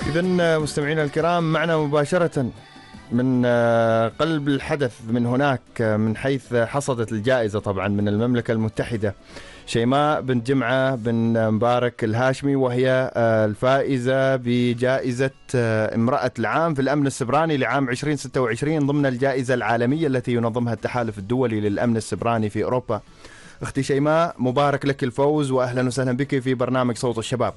إذن مستمعينا الكرام معنا مباشرة من قلب الحدث من هناك، من حيث حصدت الجائزة طبعا من المملكة المتحدة، شيماء بنت جمعة بن مبارك الهاشمي، وهي الفائزة بجائزة امرأة العام في الأمن السبراني لعام 2026 ضمن الجائزة العالمية التي ينظمها التحالف الدولي للأمن السبراني في أوروبا. أختي شيماء، مبارك لك الفوز وأهلا وسهلا بك في برنامج صوت الشباب.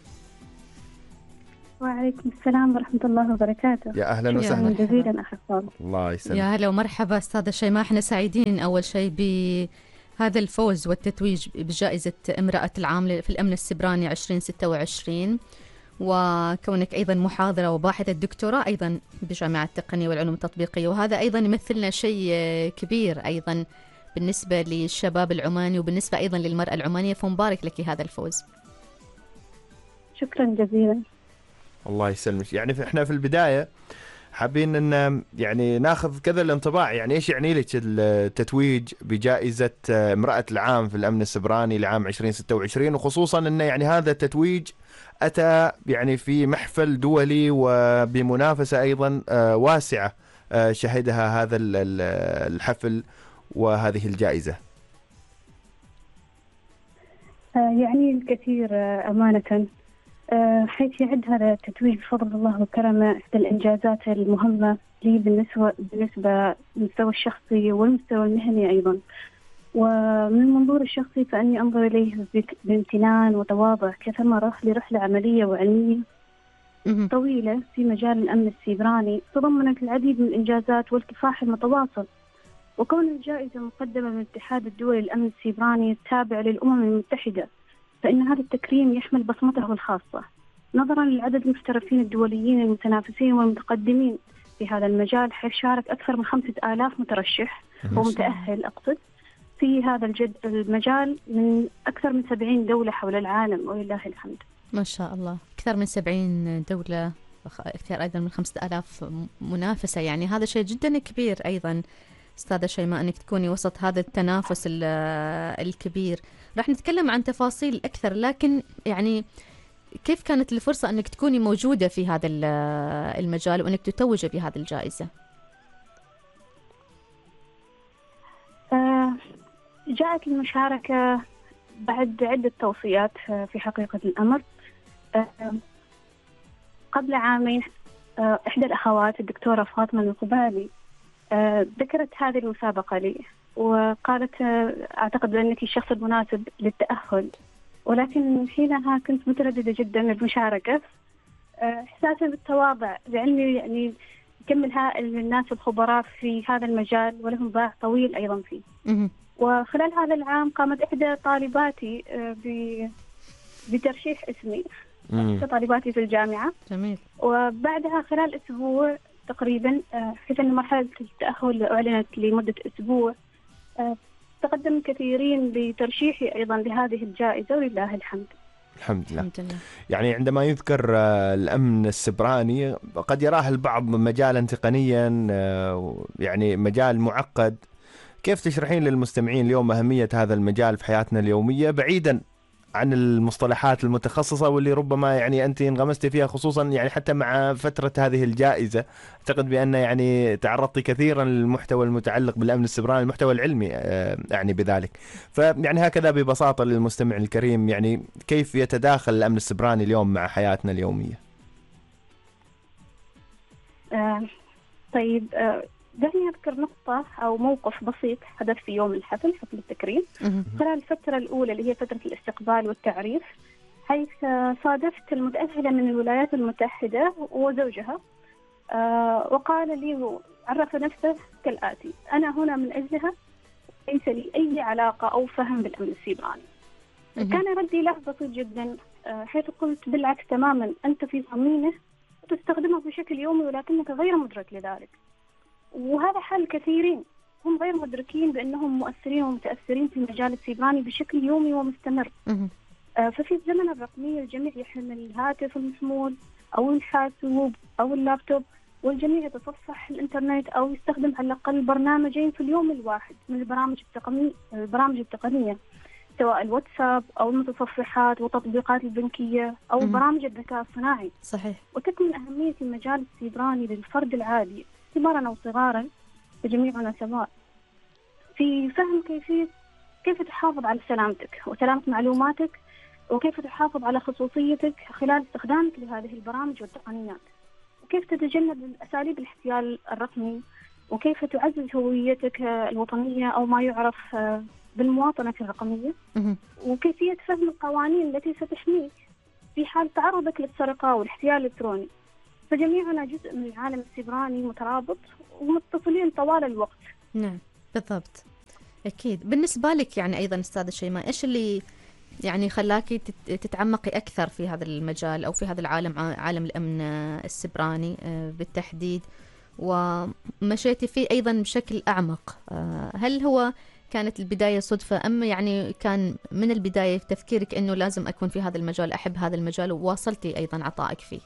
وعليكم السلام ورحمة الله وبركاته. يا أهلا وسهلا. شكرا جزيلا أخي صالح. الله يسلمك. يا هلا ومرحبا أستاذة شيماء، احنا سعيدين أول شيء بهذا الفوز والتتويج بجائزة امرأة العام في الأمن السبراني 2026، وكونك أيضا محاضرة وباحثة دكتوراه أيضا بجامعة التقنية والعلوم التطبيقية، وهذا أيضا يمثلنا شيء كبير أيضا بالنسبة للشباب العماني وبالنسبة أيضا للمرأة العمانية، فمبارك لك هذا الفوز. شكرا جزيلا. الله يسلمك. يعني احنا في البداية حابين ان يعني ناخذ كذا الانطباع، يعني ايش يعني لك التتويج بجائزة امرأة العام في الأمن السبراني لعام 2026، وخصوصا ان يعني هذا التتويج أتى يعني في محفل دولي وبمنافسة أيضا واسعة شهدها هذا الحفل وهذه الجائزة. يعني الكثير أمانة، حيث يعد هذا التتويج بفضل الله وكرمه إحدى الإنجازات المهمة لي بالنسبة للمستوى الشخصي والمستوى المهني أيضا. ومن المنظور الشخصي فأني أنظر إليه بامتنان وتواضع كثمرة لرحلة عملية وعلمية طويلة في مجال الأمن السيبراني، تضمنت العديد من الإنجازات والكفاح المتواصل. وكون الجائزة مقدمة من الاتحاد الدولي للأمن السيبراني التابع للأمم المتحدة، فإن هذا التكريم يحمل بصمته الخاصة نظرا لعدد المحترفين الدوليين المتنافسين والمتقدمين في هذا المجال، حيث شارك أكثر من 5000 مترشح ومتأهل أقصد في هذا المجال من أكثر من 70 دولة حول العالم، ولله الحمد. ما شاء الله، أكثر من 70 دولة، أكثر أيضا من 5000 منافسة، يعني هذا شيء جدا كبير أيضا أستاذة شيماء أنك تكوني وسط هذا التنافس الكبير. راح نتكلم عن تفاصيل أكثر، لكن يعني كيف كانت الفرصة أنك تكوني موجودة في هذا المجال وأنك تتوجي بهذه الجائزة؟ جاءت المشاركة بعد عدة توصيات في حقيقة الأمر. قبل عامين إحدى الأخوات الدكتورة فاطمة القبالي ذكرت هذه المسابقة لي وقالت أعتقد بأنك الشخص المناسب للتأهل، ولكن حينها كنت مترددة جدا بالمشاركة إحساسا بالتواضع، لأني يعني كملها الناس الخبراء في هذا المجال ولهم باع طويل أيضا فيه. وخلال هذا العام قامت إحدى طالباتي بترشيح اسمي، طالباتي في الجامعة. جميل. وبعدها خلال أسبوع تقريبا، حيث أن مرحلة التأهل أعلنت لمدة أسبوع، تقدم كثيرين بترشيحي أيضا لهذه الجائزة، ولله الحمد. الحمد لله. يعني عندما يذكر الأمن السبراني قد يراه البعض مجالا تقنيا، يعني مجال معقد. كيف تشرحين للمستمعين اليوم أهمية هذا المجال في حياتنا اليومية، بعيدا عن المصطلحات المتخصصة واللي ربما يعني أنت انغمستي فيها، خصوصا يعني حتى مع فترة هذه الجائزة؟ أعتقد بأن يعني تعرضت كثيرا للمحتوى المتعلق بالأمن السبراني، المحتوى العلمي يعني بذلك. فيعني هكذا ببساطة للمستمع الكريم، يعني كيف يتداخل الأمن السبراني اليوم مع حياتنا اليومية؟ طيب، دعني أذكر نقطة أو موقف بسيط حدث في يوم الحفل، حفل التكريم. خلال الفترة الأولى اللي هي فترة الاستقبال والتعريف، حيث صادفت المتأهلة من الولايات المتحدة وزوجها، وقال لي عرف نفسه كالآتي: أنا هنا من أجلها، ليس لي أي علاقة أو فهم بالأمن السيبراني. كان ردي له بسيط جدا، حيث قلت بالعكس تماما، أنت في ضمينه وتستخدمه بشكل يومي ولكنك غير مدرك لذلك. وهذا حال كثيرين هم غير مدركين بأنهم مؤثرين ومتأثرين في المجال السيبراني بشكل يومي ومستمر. ففي الزمن الرقمي الجميع يحمل الهاتف المحمول أو الحاسوب أو اللابتوب، والجميع يتصفح الإنترنت أو يستخدم على الأقل برنامجين في اليوم الواحد من البرامج التقنية. سواء الواتساب أو المتصفحات والتطبيقات البنكية أو برامج الذكاء الصناعي. صحيح. وتكمن أهمية المجال السيبراني للفرد العادي كبارا أو صغارا بجميعنا سواء في فهم كيف تحافظ على سلامتك وسلامة معلوماتك، وكيف تحافظ على خصوصيتك خلال استخدامك لهذه البرامج والتقنيات، وكيف تتجنب أساليب الاحتيال الرقمي، وكيف تعزز هويتك الوطنية أو ما يعرف بالمواطنة الرقمية، وكيفية فهم القوانين التي ستحميك في حال تعرضك للسرقة والاحتيال الإلكتروني. فجميعنا جزء من العالم السيبراني مترابط ومتصلين طوال الوقت. نعم بالضبط، أكيد. بالنسبة لك يعني أيضا أستاذة شيماء، إيش اللي يعني خلاكي تتعمقي أكثر في هذا المجال أو في هذا العالم، عالم الأمن السيبراني بالتحديد، ومشيتي فيه أيضا بشكل أعمق؟ هل هو كانت البداية صدفة أم يعني كان من البداية في تفكيرك أنه لازم أكون في هذا المجال، أحب هذا المجال، وواصلتي أيضا عطائك فيه؟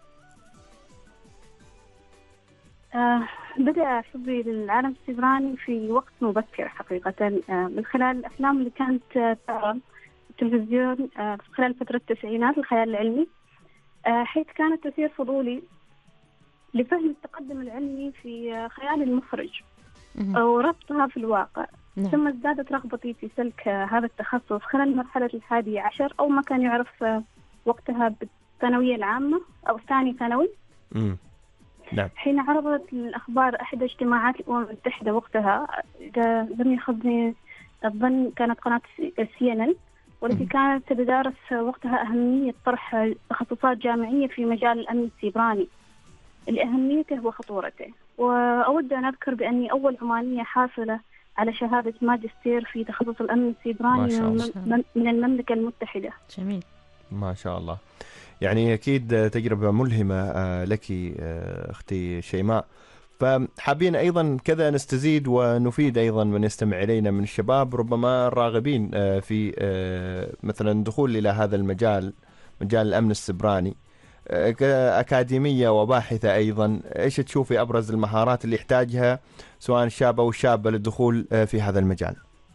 بدأ حبي للعالم السيبراني في وقت مبكر حقيقة، من خلال الأفلام اللي كانت تعرض التلفزيون خلال فترة التسعينات، الخيال العلمي، حيث كانت تثير فضولي لفهم التقدم العلمي في خيال المخرج وربطها في الواقع. ثم ازدادت رغبتي في سلك هذا التخصص خلال مرحلة 11 أو ما كان يعرف وقتها بالثانوية العامة أو الثاني ثانوي. نعم. حين عرضت الأخبار أحد اجتماعات الأمم المتحدة وقتها، إذا لم يخبني الظن كانت قناة CNN، والتي كانت تتدارس وقتها أهمية طرح تخصصات جامعية في مجال الأمن السيبراني لأهميته وخطورته. وأود أن أذكر بأني أول عمانية حاصلة على شهادة ماجستير في تخصص الأمن السيبراني من المملكة المتحدة. جميل، ما شاء الله. يعني أكيد تجربة ملهمة لك أختي شيماء. فحابين أيضا كذا نستزيد ونفيد أيضا من يستمع إلينا من الشباب ربما الراغبين في مثلا دخول إلى هذا المجال، مجال الأمن السيبراني، كأكاديمية وباحثة أيضا. إيش تشوفي أبرز المهارات اللي يحتاجها سواء الشاب أو الشابة للدخول في هذا المجال؟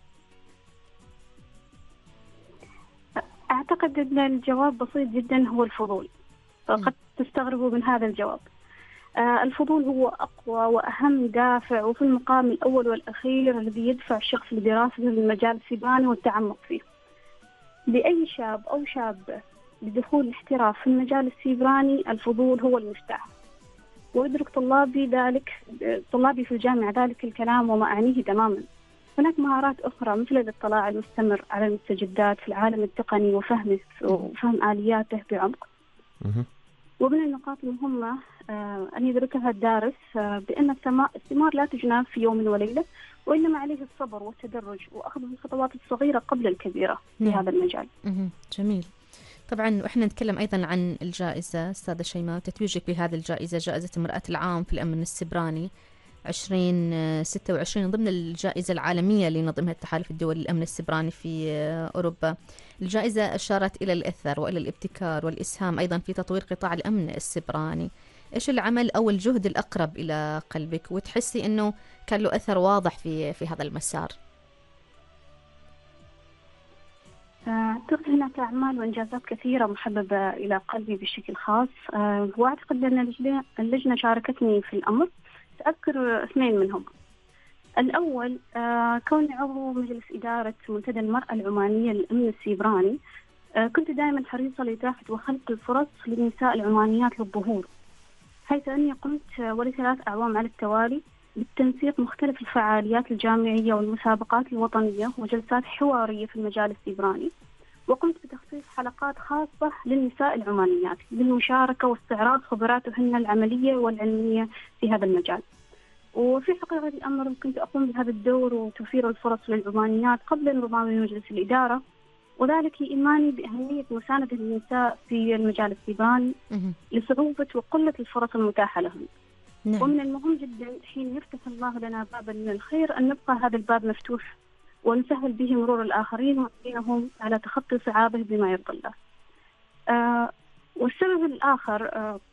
أعتقد أن الجواب بسيط جدا، هو الفضول. فقد تستغربوا من هذا الجواب. الفضول هو أقوى وأهم دافع، وفي المقام الأول والأخير الذي يدفع الشخص لدراسة المجال السيبراني والتعمق فيه. لأي شاب أو شابة بدخول الاحتراف في المجال السيبراني الفضول هو المفتاح. ويدرك طلابي في الجامعة ذلك الكلام وما أعنيه تماما. هناك مهارات أخرى مثل الاطلاع المستمر على المستجدات في العالم التقني وفهم آلياته بعمق. ومن النقاط المهمة أن يدركها الدارس بأن الثمار لا تجنى في يوم وليلة، وإنما عليه الصبر والتدرج وأخذ الخطوات الصغيرة قبل الكبيرة في هذا المجال. جميل. طبعا وإحنا نتكلم أيضا عن الجائزة أستاذة شيماء، تتويجك بهذه الجائزة، جائزة امرأة العام في الأمن السيبراني 2026 ضمن الجائزة العالمية اللي ينظمها التحالف الدولي للأمن السيبراني في أوروبا. الجائزة أشارت إلى الأثر وإلى الابتكار والإسهام أيضا في تطوير قطاع الأمن السيبراني. إيش العمل أو الجهد الأقرب إلى قلبك وتحسي أنه كان له أثر واضح في هذا المسار؟ أعتقد هناك أعمال وإنجازات كثيرة محببة إلى قلبي بشكل خاص، وأعتقد أن اللجنة شاركتني في الأمر. سأذكر اثنين منهم. الأول كوني عضو مجلس إدارة منتدى المرأة العمانية للأمن السيبراني، كنت دائما حريصة لإتاحة وخلق الفرص للنساء العمانيات للظهور، حيث أني قمت ول3 أعوام على التوالي بالتنسيق مختلف الفعاليات الجامعية والمسابقات الوطنية وجلسات حوارية في المجال السيبراني، وقمت بتخصيص حلقات خاصة للنساء العمانيات للمشاركة واستعراض خبراتهن العملية والعلمية في هذا المجال. وفي حقيقة الأمر كنت أقوم بهذا الدور وتوفير الفرص للعمانيات قبل انضمام مجلس الإدارة، وذلك إيماني بأهمية مساندة النساء في المجال السيبراني لصعوبة وقلة الفرص المتاحة لهم. نعم. ومن المهم جدا حين يفتح الله لنا بابا من الخير أن نبقى هذا الباب مفتوح ونسهل به مرور الآخرين ونعينهم على تخطي صعابه بما يرضي الله. والسبب الآخر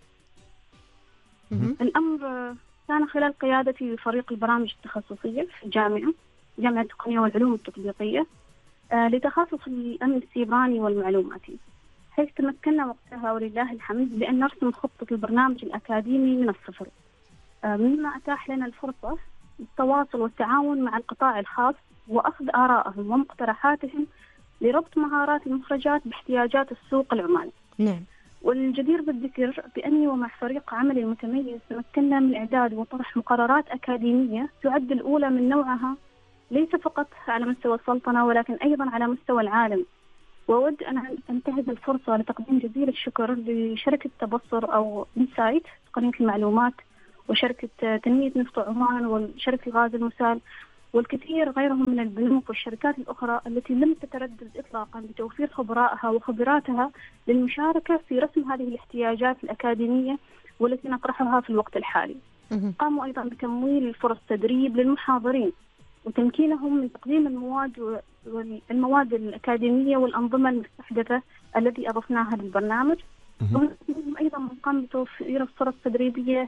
الأمر كان خلال قيادتي لفريق البرامج التخصصية في جامعة التقنية والعلوم التطبيقية. لتخصص الأمن السيبراني والمعلوماتي، حيث تمكنا وقتها ولله الحمد بأن نرسم خطة البرنامج الأكاديمي من الصفر، مما أتاح لنا الفرصة للتواصل والتعاون مع القطاع الخاص وأخذ آرائهم ومقترحاتهم لربط مهارات المخرجات باحتياجات السوق العمالي. نعم. والجدير بالذكر بأني ومع فريق عملي متميز تمكنا من إعداد وطرح مقررات أكاديمية تعد الأولى من نوعها، ليس فقط على مستوى السلطنة ولكن أيضا على مستوى العالم. وأود أن أنتهز الفرصة لتقديم جزيل الشكر لشركة تبصر أو إنسايت تقنية المعلومات، وشركة تنمية نفط عمان، وشركة غاز المسال، والكثير غيرهم من البنوك والشركات الأخرى التي لم تتردد إطلاقا بتوفير خبرائها وخبراتها للمشاركة في رسم هذه الاحتياجات الأكاديمية والتي نطرحها في الوقت الحالي. قاموا أيضا بتمويل فرص تدريب للمحاضرين وتمكينهم من تقديم المواد الأكاديمية والأنظمة المستحدثة التي أضفناها للبرنامج. أيضا قام بتوفير فرص تدريبية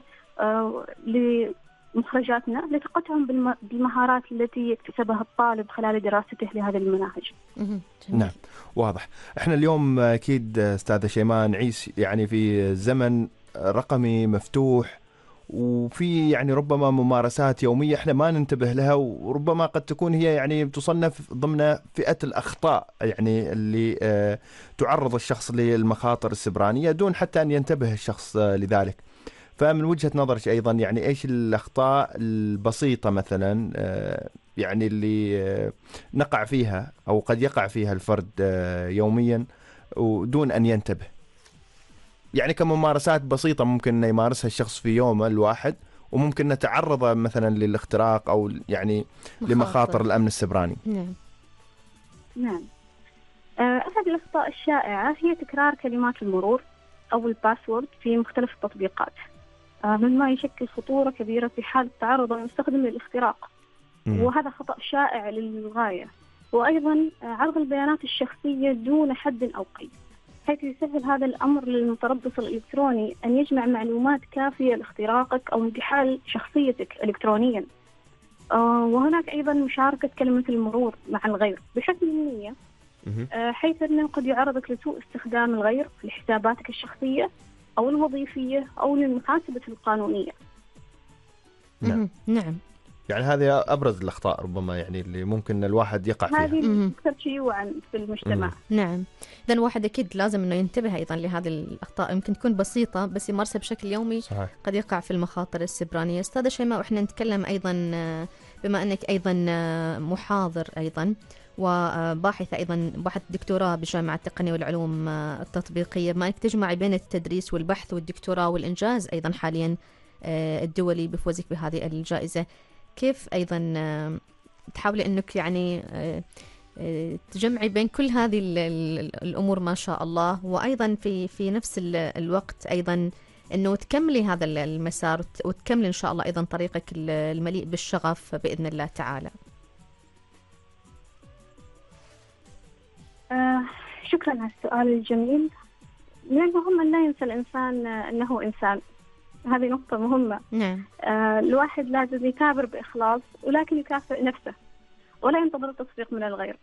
لمخرجاتنا لثقتهم بالمهارات التي يكتسبها الطالب خلال دراسته لهذه المناهج. نعم، واضح. احنا اليوم أكيد أستاذة شيماء نعيش يعني في زمن رقمي مفتوح، وفي يعني ربما ممارسات يومية احنا ما ننتبه لها، وربما قد تكون هي يعني تصنف ضمن فئة الأخطاء يعني اللي تعرض الشخص للمخاطر السبرانية دون حتى أن ينتبه الشخص لذلك. فمن وجهة نظرك أيضا يعني إيش الأخطاء البسيطة مثلا يعني اللي نقع فيها أو قد يقع فيها الفرد يوميا ودون أن ينتبه، يعني كممارسات بسيطة ممكن يمارسها الشخص في يومه الواحد وممكن نتعرض مثلا للاختراق أو يعني لمخاطر الأمن السبراني؟ نعم. أحد الأخطاء الشائعة هي تكرار كلمات المرور أو الباسورد في مختلف التطبيقات، مما يشكل خطورة كبيرة في حال تعرض المستخدم للاختراق، وهذا خطأ شائع للغاية. وأيضا عرض البيانات الشخصية دون حد أو قيد، حيث يسهل هذا الأمر للمتربص الإلكتروني أن يجمع معلومات كافية لاختراقك أو انتحال شخصيتك إلكترونيا. وهناك أيضا مشاركة كلمة المرور مع الغير بحسن النية، حيث أنه قد يعرضك لسوء استخدام الغير لحساباتك الشخصية أو الوظيفية أو للمحاسبة القانونية. نعم. يعني هذه أبرز الأخطاء ربما يعني اللي ممكن الواحد يقع فيها، هذه أكثر شيوعا في المجتمع. نعم. إذن الواحد أكيد لازم إنه ينتبه أيضا لهذه الأخطاء، يمكن تكون بسيطة بس يمارسها بشكل يومي. صحيح. قد يقع في المخاطر السبرانية. أستاذة شيماء، وإحنا نتكلم أيضا بما أنك أيضا محاضر أيضا وباحثة أيضا باحث دكتوراه بجامعة التقنية والعلوم التطبيقية، ما أنك تجمعي بين التدريس والبحث والدكتوراه والإنجاز أيضا حاليا الدولي بفوزك بهذه الجائزة، كيف أيضا تحاولي أنك يعني تجمعي بين كل هذه الأمور ما شاء الله، وأيضا في نفس الوقت أيضا أنه تكملي هذا المسار وتكملي إن شاء الله أيضا طريقك المليء بالشغف بإذن الله تعالى؟ شكرا على السؤال الجميل. من المهم أن لا ينسى الإنسان أنه إنسان، هذه نقطة مهمة. نعم. الواحد لازم يكابر بإخلاص، ولكن يكافئ نفسه ولا ينتظر التصفيق من الغير.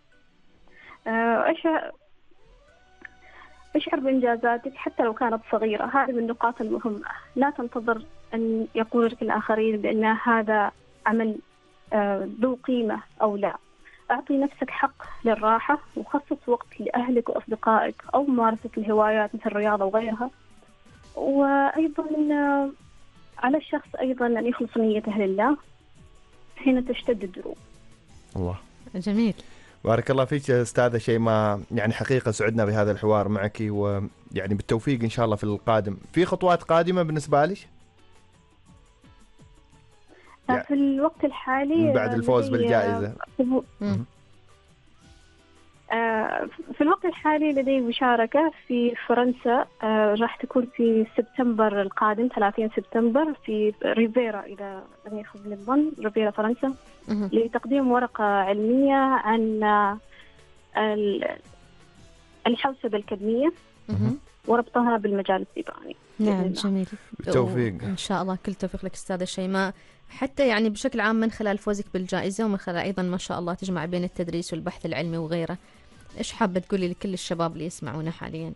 اشعر بإنجازاتك حتى لو كانت صغيرة، هذه من النقاط المهمة. لا تنتظر أن يقول لك الآخرين بأن هذا عمل ذو قيمة أو لا. أعطي نفسك حق للراحة، وخصص وقت لأهلك وأصدقائك أو ممارسة الهوايات مثل الرياضة وغيرها. وأيضا على الشخص أيضا أن يخلص نيته لله حين تشتد الدروب. الله جميل. بارك الله فيك أستاذة شيماء، يعني حقيقة سعدنا بهذا الحوار معك، ويعني بالتوفيق إن شاء الله في القادم. في خطوات قادمة بالنسبة لك؟ يعني في الوقت الحالي بعد الفوز بالجائزة. في الوقت الحالي لدي مشاركة في فرنسا، راح تكون في سبتمبر القادم 30 سبتمبر في ريفيرا، إذا لم يخن الظن، ريفيرا فرنسا، لتقديم ورقة علمية عن الحوسبة الكدمية وربطها بالمجال السيبراني. نعم جميل. بالتوفيق إن شاء الله كل توفيق لك أستاذة شيماء، حتى يعني بشكل عام من خلال فوزك بالجائزة ومن خلال أيضا ما شاء الله تجمع بين التدريس والبحث العلمي وغيره. إيش حابة تقولي لكل الشباب اللي يسمعونا حاليا؟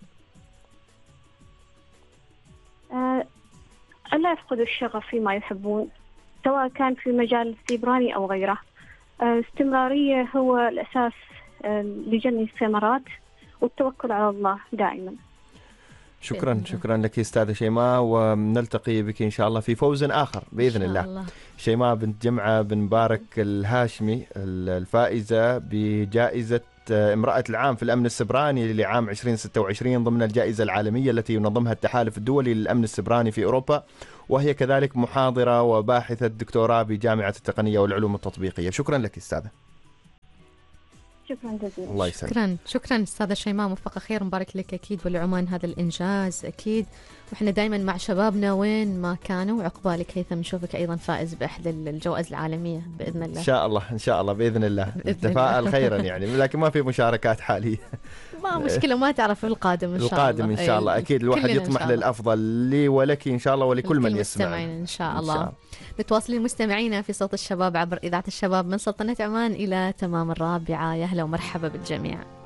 ألا يفقدوا الشغف فيما يحبون، سواء كان في مجال السيبراني أو غيره. استمرارية هو الأساس لجني الثمرات، والتوكل على الله دائما. شكرا لك أستاذة شيماء، ونلتقي بك إن شاء الله في فوز آخر بإذن الله. شيماء بنت جمعة بن مبارك الهاشمي الفائزة بجائزة امرأة العام في الأمن السبراني لعام 2026 ضمن الجائزة العالمية التي ينظمها التحالف الدولي للأمن السبراني في أوروبا، وهي كذلك محاضرة وباحثة دكتوراه بجامعة التقنية والعلوم التطبيقية. شكرا لك أستاذة. شكرا جزيلا. الله يسلمك. شكرا أستاذة شيماء، موفقة خير، مبارك لك أكيد ولعمان هذا الإنجاز أكيد، وإحنا دائما مع شبابنا وين ما كانوا. وعقبالك هيثم نشوفك أيضا فائز بإحدى الجوائز العالمية بإذن الله. إن شاء الله بإذن الله. نتفائل خيرا يعني، لكن ما في مشاركات حالية. ما مشكلة، ما تعرف في القادم إن شاء الله. إن شاء الله أكيد الواحد يطمح للأفضل لي ولك إن شاء الله ولكل من يسمع إن شاء الله. متواصلين مستمعينا في صوت الشباب عبر إذاعة الشباب من سلطنة عمان إلى تمام 4. يا هلا ومرحبا بالجميع.